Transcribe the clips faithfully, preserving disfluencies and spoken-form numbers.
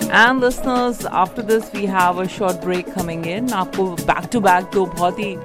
And listeners, after this we have a short break coming in. आपको back to back दो बहुत ही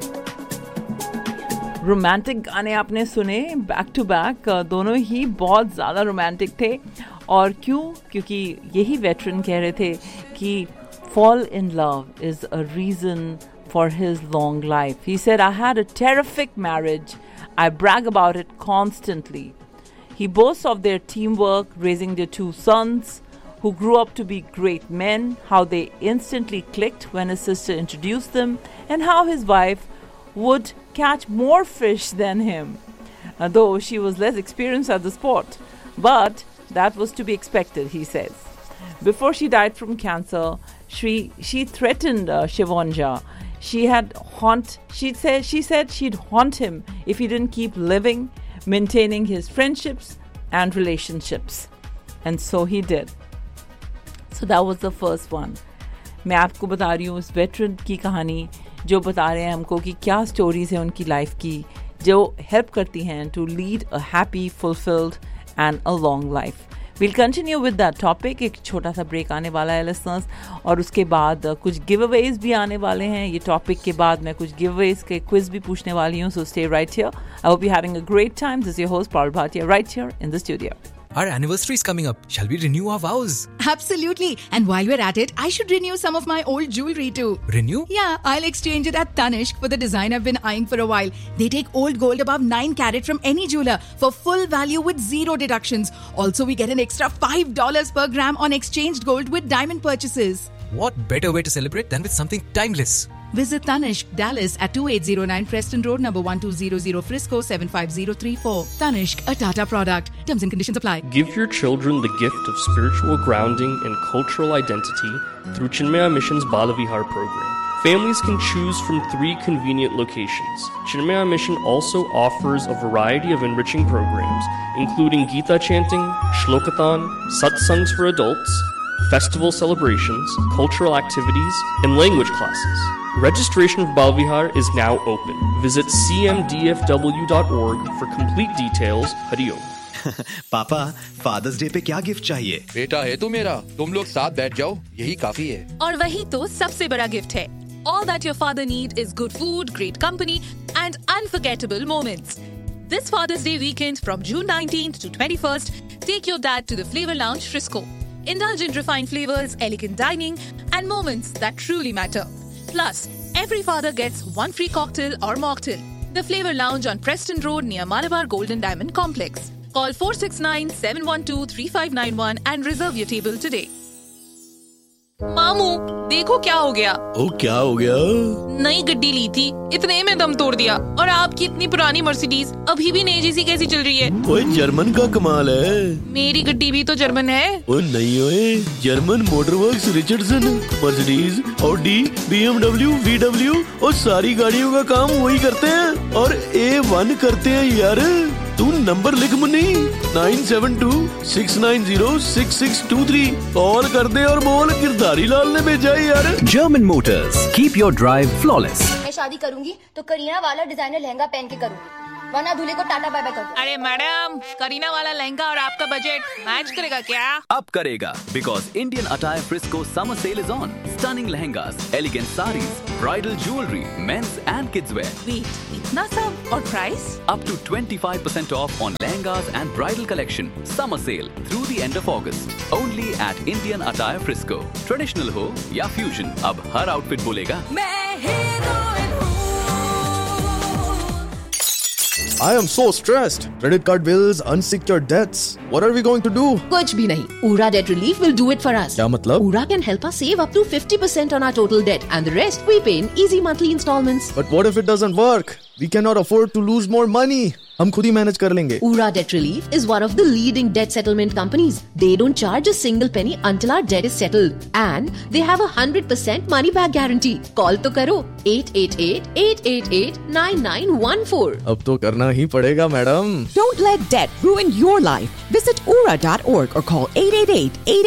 romantic गाने आपने सुने बैक टू बैक, दोनों ही बहुत ज़्यादा रोमांटिक थे. और क्यों? क्योंकि यही वेटरन कह रहे थे कि fall in love is a reason for his long life. He said, I had a terrific marriage. I brag about it constantly. He boasts of their teamwork, raising their two sons, who grew up to be great men, how they instantly clicked when his sister introduced them, and how his wife would catch more fish than him, uh, though she was less experienced at the sport. But that was to be expected, he says. Before she died from cancer, she, she threatened uh, Shivanja. She had haunt. She said she said she'd haunt him if he didn't keep living, maintaining his friendships and relationships, and so he did. So that was the first one. मैं आपको बता रही हूँ इस veteran की कहानी, जो बता रहे हैं हमको कि क्या स्टोरीज हैं उनकी लाइफ की जो हेल्प करती हैं to lead a happy, fulfilled and a long life. We'll continue with that topic. एक छोटा सा ब्रेक आने वाला है listeners, और उसके बाद कुछ giveaways भी आने वाले हैं. ये टॉपिक के बाद मैं कुछ giveaways के quiz भी पूछने वाली हूँ. So stay right here. I hope you're having a great time. This is your host Parul Bhatia right here in the studio. Our anniversary is coming up. Shall we renew our vows? Absolutely. And while we're at it, I should renew some of my old jewelry too. Renew? Yeah, I'll exchange it at Tanishq for the design I've been eyeing for a while. They take old gold above nine carat from any jeweler for full value with zero deductions. Also, we get an extra five dollars per gram on exchanged gold with diamond purchases. What better way to celebrate than with something timeless? Visit Tanishq, Dallas at twenty-eight oh nine Preston Road, number one two zero zero, Frisco seven five zero three four. Tanishq, a Tata product. Terms and conditions apply. Give your children the gift of spiritual grounding and cultural identity through Chinmaya Mission's Balavihar program. Families can choose from three convenient locations. Chinmaya Mission also offers a variety of enriching programs, including Gita chanting, Shlokathon, satsangs for adults, festival celebrations, cultural activities, and language classes. Registration for Balavihar is now open. Visit c m d f w dot org for complete details. Hari Om. पापा, fathers day पे क्या gift चाहिए? बेटा है तू मेरा, तुम लोग साथ बैठ जाओ, यही काफी है. और वही तो सबसे बड़ा गिफ्ट है. All that your father needs is good food, great company, and unforgettable moments. This Father's Day weekend from June nineteenth to twenty-first, take your dad to the Flavor Lounge, Frisco. Indulge in refined flavors, elegant dining, and moments that truly matter. Plus, every father gets one free cocktail or mocktail. The Flavor Lounge on Preston Road near Malabar Golden Diamond Complex. Call four six nine, seven one two, three five nine one and reserve your table today. मामू, देखो क्या हो गया. ओ क्या हो गया? नई गड्डी ली थी, इतने में दम तोड़ दिया. और आपकी इतनी पुरानी मर्सिडीज अभी भी नई जैसी कैसी चल रही है? ओए जर्मन का कमाल है. मेरी गड्डी भी तो जर्मन है. ओ नहीं ओए, German मोटरवर्क्स, Richardson, Mercedes, Audi, BMW, VW और सारी गाड़ियों का काम वही करते हैं और ए वन करते हैं यार. तू नंबर लिख Munni, nine seven to six nine zero six six to three. Call कर दे और बोल गिरधारी लाल ने भेजा है यार. German Motors, keep your drive flawless. मैं शादी करूंगी तो करीना वाला डिजाइनर लहंगा पहन के करूंगी, वरना दूल्हे को टाटा बाय बाय कर दो. अरे मैडम, करीना वाला लहंगा और आपका बजट मैच करेगा क्या? अब करेगा, because Indian Attire Frisco summer sale is on. Stunning lehengas, elegant sarees, bridal jewelry, men's and kids wear. Wait, इतना सब और price? Up to twenty-five percent off on lehengas and bridal collection. Summer sale through the end of August. Only at Indian Attire Frisco. Traditional हो या fusion, अब हर outfit बोलेगा मैं heroine हूँ. I am so stressed. Credit card bills, unsecured debts. What are we going to do? कुछ भी नहीं. Ura Debt Relief will do it for us. क्या मतलब? Ura can help us save up to fifty percent on our total debt, and the rest we pay in easy monthly installments. But what if it doesn't work? We cannot afford to lose more money. हम खुद ही manage कर लेंगे. Ura Debt Relief is one of the leading debt settlement companies. They don't charge a single penny until our debt is settled, and they have a one hundred percent money back guarantee. Call तो करो eight eight eight, eight eight eight, nine nine one four. अब तो करना ही पड़ेगा madam. Don't let debt ruin your life. Visit ura dot org or call eight eight eight, eight